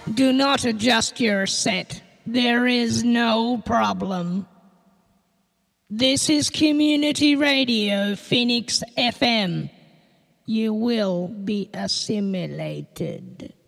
Do not adjust your set. There is no problem. This is Community Radio Phoenix FM. You will be assimilated.